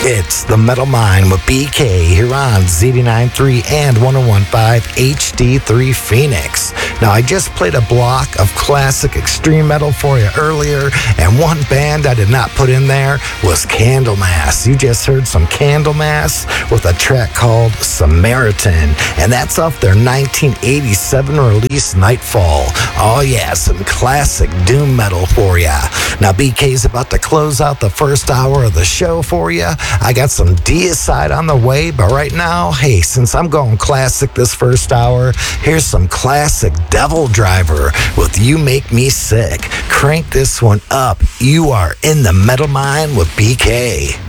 It's the Metal Mind with BK here on Z89.3 and 101.5 HD3 Phoenix. Now, I just played a block of classic extreme metal for you earlier, and one band I did not put in there was Candlemass. You just heard some Candlemass with a track called Samaritan, and that's off their 1987 release Nightfall. Oh yeah, some classic doom metal for ya. Now, BK's about to close out the first hour of the show for you. I got some Deicide on the way, but right now, hey, since I'm going classic this first hour, here's some classic Devil Driver with You Make Me Sick. Crank this one up. You are in the Metal Mind with BK.